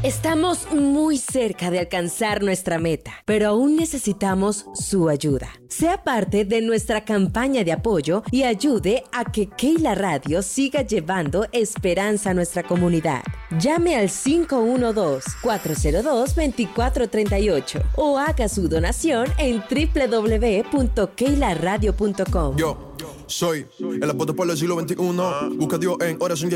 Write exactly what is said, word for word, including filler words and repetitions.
Estamos muy cerca de alcanzar nuestra meta, pero aún necesitamos su ayuda. Sea parte de nuestra campaña de apoyo y ayude a que Keila Radio siga llevando esperanza a nuestra comunidad. Llame al cinco uno dos, cuatro cero dos, dos cuatro tres ocho o haga su donación en doble u doble u doble u punto keila radio punto com. Yo soy el apóstol Pablo del siglo veintiuno. Busca a Dios en oración.